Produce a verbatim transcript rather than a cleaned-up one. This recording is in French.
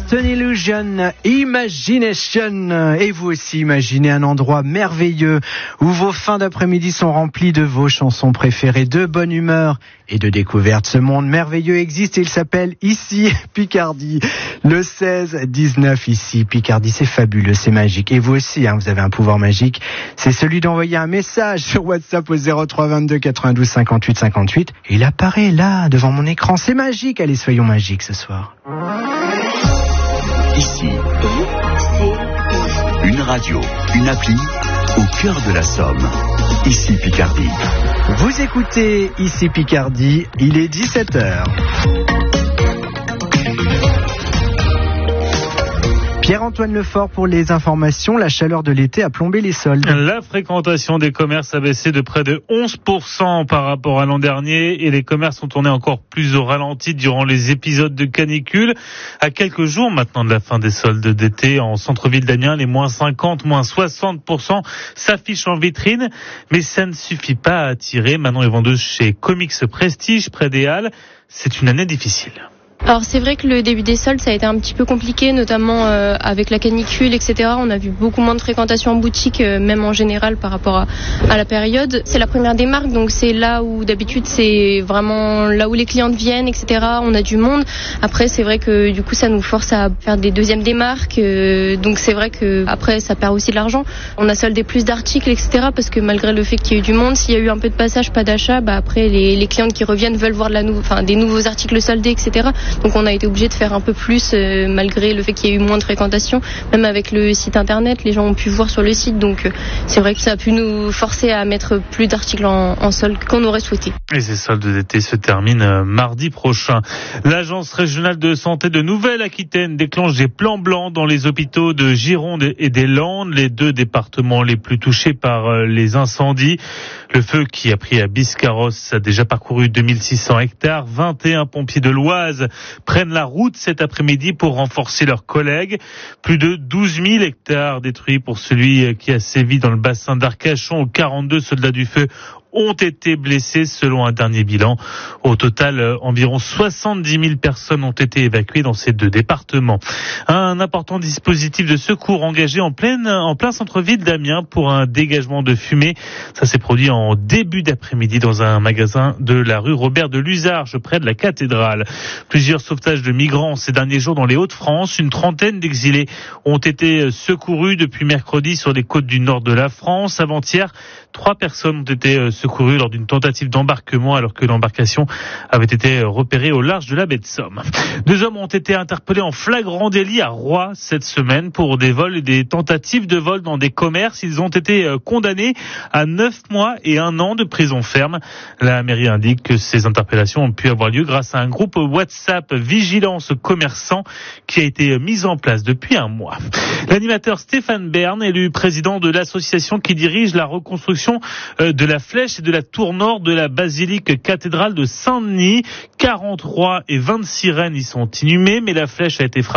Just an Illusion, Imagination. Et vous aussi, imaginez un endroit merveilleux où vos fins d'après-midi sont remplies de vos chansons préférées, de bonne humeur et de découverte. Ce monde merveilleux existe et il s'appelle Ici Picardie. Le seize dix-neuf Ici Picardie, c'est fabuleux, c'est magique. Et vous aussi, hein, vous avez un pouvoir magique. C'est celui d'envoyer un message sur WhatsApp au zéro trois vingt-deux quatre-vingt-douze cinquante-huit cinquante-huit. Et il apparaît là, devant mon écran. C'est magique. Allez, soyons magiques ce soir. Ici, une radio, une appli, au cœur de la Somme. Ici Picardie. Vous écoutez Ici Picardie, il est dix-sept heures. Pierre-Antoine Lefort pour les informations. La chaleur de l'été a plombé les soldes. La fréquentation des commerces a baissé de près de onze pour cent par rapport à l'an dernier et les commerces ont tourné encore plus au ralenti durant les épisodes de canicule. À quelques jours maintenant de la fin des soldes d'été en centre-ville d'Amiens, les moins cinquante, moins soixante pour cent s'affichent en vitrine. Mais ça ne suffit pas à attirer. Manon est vendeuse chez Comics Prestige près des Halles. C'est une année difficile. Alors c'est vrai que le début des soldes ça a été un petit peu compliqué, notamment euh, avec la canicule, et cetera. On a vu beaucoup moins de fréquentation en boutique, euh, même en général par rapport à, à la période. C'est la première des marques, donc c'est là où d'habitude c'est vraiment là où les clientes viennent, et cetera. On a du monde. Après c'est vrai que du coup ça nous force à faire des deuxièmes des marques, euh, donc c'est vrai que après ça perd aussi de l'argent. On a soldé plus d'articles, et cetera. Parce que malgré le fait qu'il y ait eu du monde, s'il y a eu un peu de passage, pas d'achat, bah après les, les clientes qui reviennent veulent voir de la nou- enfin des nouveaux articles soldés, et cetera. Donc on a été obligé de faire un peu plus euh, malgré le fait qu'il y ait eu moins de fréquentation. Même avec le site internet, les gens ont pu voir sur le site. Donc euh, c'est vrai que ça a pu nous forcer à mettre plus d'articles en, en solde qu'on aurait souhaité. Et ces soldes d'été se terminent euh, mardi prochain. L'Agence régionale de santé de Nouvelle-Aquitaine déclenche des plans blancs dans les hôpitaux de Gironde et des Landes, les deux départements les plus touchés par euh, les incendies. Le feu qui a pris à Biscarrosse a déjà parcouru deux mille six cents hectares. vingt et un pompiers de l'Oise prennent la route cet après-midi pour renforcer leurs collègues. Plus de douze mille hectares détruits pour celui qui a sévi dans le bassin d'Arcachon. quarante-deux soldats du feu ont été blessés selon un dernier bilan. Au total, environ soixante-dix mille personnes ont été évacuées dans ces deux départements. Un important dispositif de secours engagé en plein, en plein centre-ville d'Amiens pour un dégagement de fumée. Ça s'est produit en début d'après-midi dans un magasin de la rue Robert de Luzarches, près de la cathédrale. Plusieurs sauvetages de migrants ces derniers jours dans les Hauts-de-France. Une trentaine d'exilés ont été secourus depuis mercredi sur les côtes du nord de la France. Avant-hier, trois personnes ont été secourues lors d'une tentative d'embarquement alors que l'embarcation avait été repérée au large de la baie de Somme. Deux hommes ont été interpellés en flagrant délit à Roye cette semaine pour des vols et des tentatives de vol dans des commerces. Ils ont été condamnés à neuf mois et un an de prison ferme. La mairie indique que ces interpellations ont pu avoir lieu grâce à un groupe WhatsApp Vigilance Commerçant qui a été mis en place depuis un mois. L'animateur Stéphane Bern, élu président de l'association qui dirige la reconstruction de la flèche et de la tour nord de la basilique cathédrale de Saint-Denis. quarante rois et vingt-six reines y sont inhumés, mais la flèche a été frappée